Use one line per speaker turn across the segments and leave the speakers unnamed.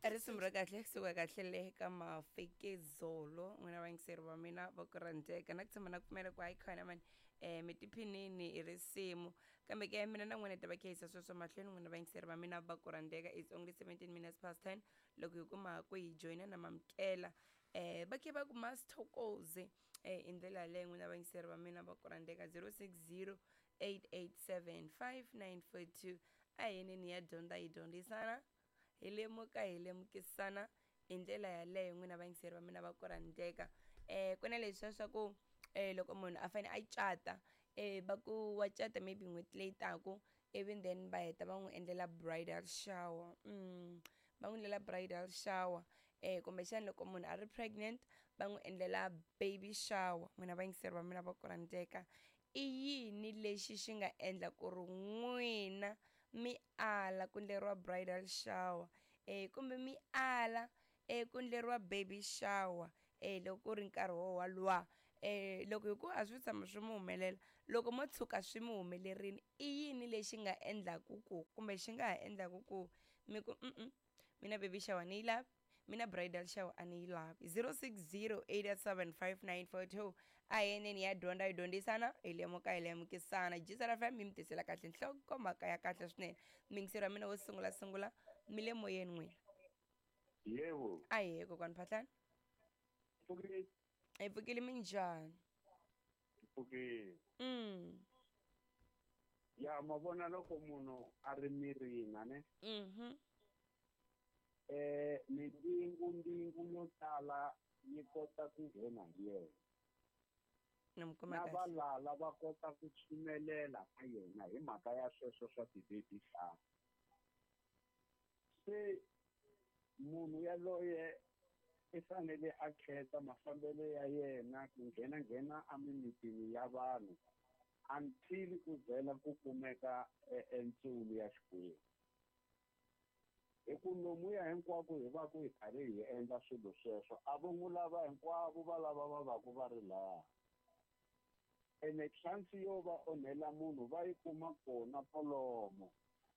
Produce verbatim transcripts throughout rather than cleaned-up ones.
Arisumra kahle kusuka kahle le ka mafekezolo n'wina vangiseri va mina va ku rhandzeka na ku tshama na ku pfumela ku hayi khona mani um mi tiphinini i risimu kambe ke mina na n'wina ta va kheyisa sweswo mahlweni n'wina vangiseri va mina va ku rhandzeka it's only seventeen minutes past ten loko hi kuma ku hi joyina na mamukela eh va ke va ku masithokoze eh hi ndlela yaleyo n'wina vangiseri va mina va ku rhandzeka zero six zero eight eight seven five nine four two a hi yini ya dyondza hi dyondzisana hi lemuka hi lemukisana hi ndlela yaleyo n'wina vangiseri va mina va ku rhandzeka eh ku na leswiya swa ku eh loko munhu a fanele a cata eh va ku wa cata maybe n'hweti leyi taku even then va heta va n'wi endlela bridal shower mm. va n'wi endlela bridal shower eh kumbexana loko munhu a ri pregnant va n'wi endlela baby shower n'wina vangiseri va mina va ku rhandzeka i yini lexi xi nga endla ku ri n'wina mi ala ku endleriwa bridal shower eh kumbe mi ala eh ku endleriwa baby shower eh loko ku ri nkarhi wo walwa eh loko hi ku a swi tshama swi mu humelela loko mo tshuka swi mu humelerini i yini lexi nga endlaku ku kumbe xi nga ha endlaku ku mi ku mm mina baby shower ni yi lavi mina bridal shower a ni yi lavi zero six zero eight seven five nine four two a hi yeneni ya dyondza hi dyondzisana hi lemuka hi lemukisana jisara fam mi mi tisela kahle nhloko mhaka ya kahle swinene mingiseri wa mina wo sungula sungula mi le moyeni n'wina
yebo
a hi kokwani phatlani
pfukile
hi pfukile minjhani
pfukile
mm
ya mavona loko munhu a ri mirini ne
mhm
eh mindingu ndingu yo tala yi kota ku nghena hi yena na valala va kota ku tshumelela ka yena hi mhaka ya sweswo swa ti-baby shower se munhu yaloye i fanele a khetha mafambelo ya yena ku nghena nghena amimitini ya vanhu until ku vhela ku kumeka entsulu ya xikwembu hi ku lomu ya hinkwako hi va ku hi karhi hi endla swilo sweswo a vo n'wi lava hinkwavo va lava va va ku va ri laha ene chance yo va onhela munhu va yi kuma kona polomo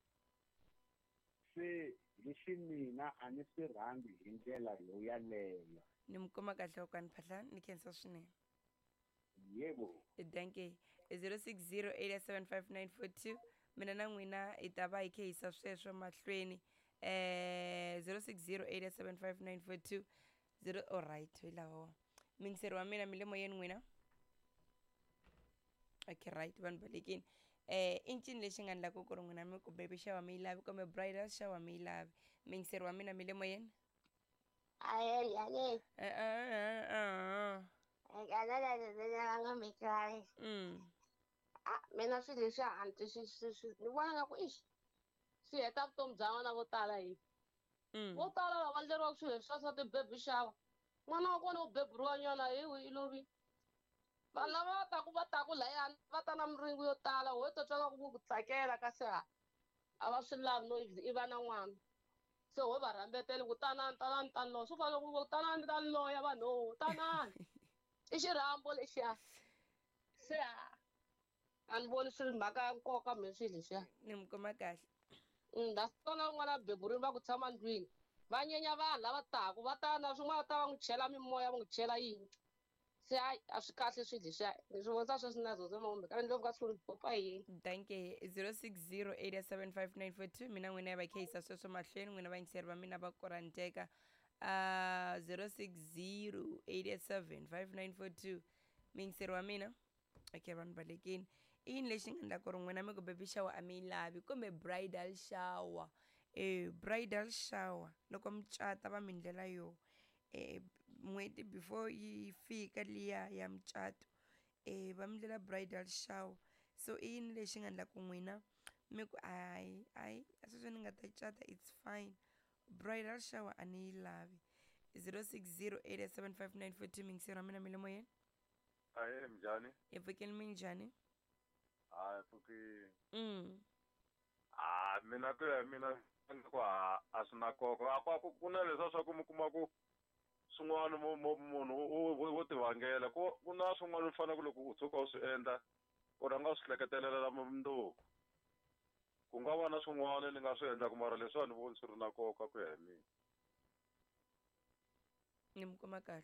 se hi ximina a ni swi rhandzi hi ndlela yo yaleyo
ni mi kuma kahle kokwani phatlani ni khensa swinene
yebo
danke zero six zero eight seven five nine four two mina na n'wina hi ta va hi kheyisa sweswo mahlweni eh zero six zero eight seven five nine four two zero alright hi lawa mingiseri wa mina mi le moyeni n'wina okay right vanhu balekini eh i ncini lexi nga endlaku ku ri n'wina mi ku baby shower mi yi lavi kumbe bridal shower mi yi lavi mingiseri wa mina mi le moyeni
Aye, aye.
eh eh eh
Nga mikari.
mm
Ah, mina swi leswi anti swi swi ni vona nga ku ish. Swi heta vutomi bya vana vo tala hi.
mm
Vo tala lava endleriwaka swilo leswi swa ti-baby shower. N'wana wa kona u beburiwa nyana hi wi ilovi. Vanhu lava va taku va taku layani va ta na miringu yo tala ho to twa ku ku tsakela kasi a a va swi lavi no i va na n'wana. Se ho va rhambetele ku tanani tanani tani lo swi fana ku tanani tani loya vanhu tanani i xirhambo lexiya se a a ni voni swi ri mhaka ya nkoka mi swi lexiya
ni mi kuma kahle
that's tona n'wana beburini va ku tshama ndlwini va nyenya vanhu lava taku va ta na swin'wana va ta va n'wi chela mimoya va n'wi chela yini se a a swi kahle swi leswiya ni swi vonisa sweswi na zozo mahumbe ka ndlovu ka swilo popa yini
danke zero six zero eight seven five nine four two mina n'wina ya va kheyisa sweswo mahlweni n'wina vangiseri va mina va ku rhandzeka uh zero six zero eight seven five nine four two mingiseri wa mina okay vanhu balekini i yini lexi nga endla ku ri n'wina mi ku baby shower a mi yi lavi kumbe bridal shower eh bridal shower loko mi cata va mi ndlela yo eh n'hweti before yi fika liya ya mucato eh va mi ndlela bridal shower so i yini lexi nga endla ku n'wina mi ku ayi ayi a sweswo ni nga ta cata it's fine bridal shower a ni yi lavi zero six zero eight seven five nine four two mingiseri wa mina mi le moyeni
aye mjani
hi pfukile mi njhani
hayi pfuki
mm
ah mina ku ya mina ku a swi na nkoka a ku ku na leswa swa ku mi kuma ku swin'wana munhu wo tivangela ku na swin'wana u fanele ku loko u tshuka u swi endla u rhanga swi hleketelela mundzuku ku nga va na swin'wana ni nga swi endlaku mara leswi a ni voni swi ri na nkoka ku ya hi mina
ni mi kuma kahle.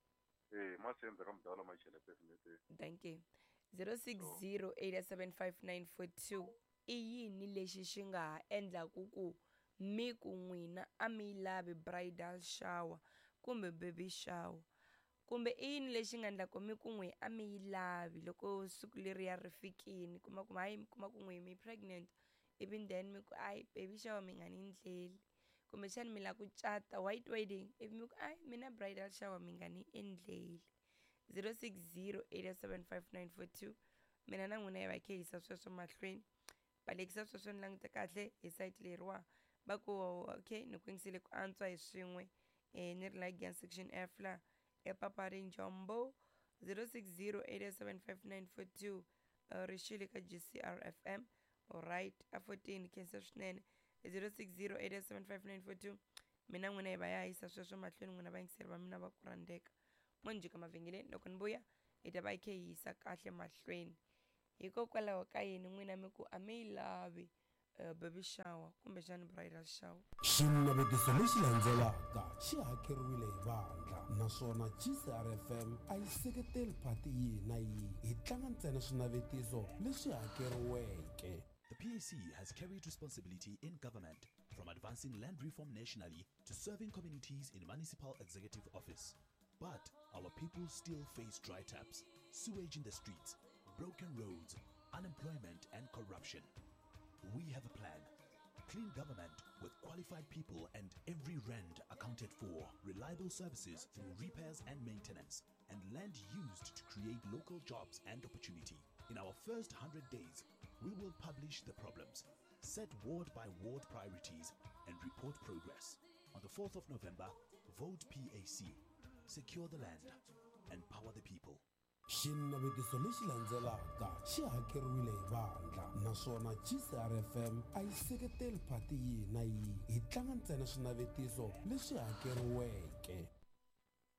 Eh, ma se endzhaku ka mudala ma chela definitely.
Thank you. zero six zero eight seven five nine four two i yini lexi xi nga ha endlaku ku mi ku n'wina a mi lavi bridal shower kumbe baby shower, kumbe i yini lexi nga endla ku mi ku n'we a mi yi lavi loko siku leriya ri fikini kuma ku hayi mi kuma ku n'we mi pregnant even then mi ku ayi baby shower mi nga ni endleli, kumbe xana mi lava ku cata white wedding ivi mi ku ayi mina bridal shower mi nga ni endleli. zero six zero eight seven five nine four two mina na n'wina hi va khe hi yisa sweswo mahlweni balekisa sweswo ni languta kahle hi site leriwa va ku okay ni ku yingisile ku antswa hi swin'we um ni ri la Giyani section F la ePapari Njombo. Zero six zero eight seven five nine four two ri xile ka G C R F M alright a fourteen khensa swinene. Zero six zero eight seven five nine four two mina n'wina hi va ya yisa sweswo mahlweni n'wina va yingiseri va mina va ku rhandzeka mo ni jika mavhengeleni loko ni vuya hi ta va hi khe hi yisa kahle mahlweni hikokwalaho ka yini n'wina mi ku a mi yi lavi uh, baby shower kumbe xana bridal shower.
Xinavetiso lexi landzelaka xi hakeriwile hi vandla naswona G C R F M a yi seketeli phati yihi na yihi hi tlanga ntsena swinavetiso leswi hakeriweke.
The P A C has carried responsibility in government, from advancing land reform nationally to serving communities in municipal executive office. But our people still face dry taps, sewage in the streets, broken roads, unemployment and corruption. We have a plan. Clean government with qualified people and every rand accounted for, reliable services through repairs and maintenance, and land used to create local jobs and opportunity. In our first one hundred days, we will publish the problems, set ward by ward priorities, and report progress. On the fourth of November, vote P A C. Secure the land, empower the people.
Xinavetiso lexi landzelaka xi hakeriwile hi vandla naswona G C R F M a yi seketeli phati yihi na yihi hi tlanga ntsena swinavetiso leswi hakeriweke.